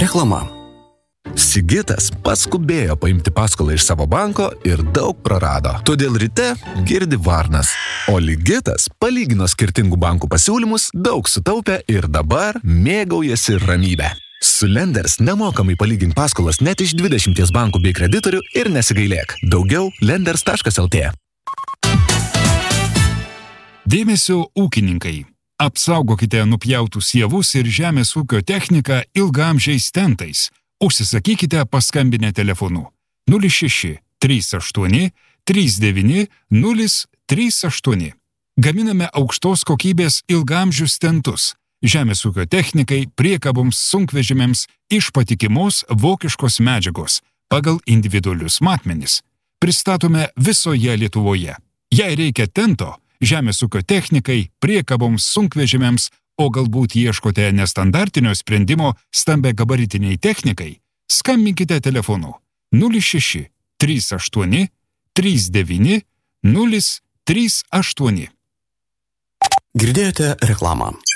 Reklama. Sigitas paskubėjo paimti paskolą iš savo banko ir daug prarado. Todėl ryte girdi varnas. O Ligitas palygino skirtingų bankų pasiūlymus, daug sutaupė ir dabar mėgaujasi ramybę. Su Lenders nemokamai palygink paskolas net iš 20 bankų bei kreditorių ir nesigailėk. Daugiau lenders.lt. Dėmesio ūkininkai. Apsaugokite nupjautus javus ir žemės ūkio techniką ilgaamžiais tentais. Užsisakykite paskambinę telefonu 06 38 39 038. Gaminame aukštos kokybės ilgaamžius tentus. Žemės ūkio technikai, priekaboms, sunkvežimiams iš patikimos vokiškos medžiagos pagal individualius matmenis. Pristatome visoje Lietuvoje. Jei reikia tento, žemės ūkio technikai, priekaboms, sunkvežimiams, o galbūt ieškote nestandartinio sprendimo stambiagabaritiniai technikai, skambinkite telefonu 06 38 39 038. Girdėjote reklamą.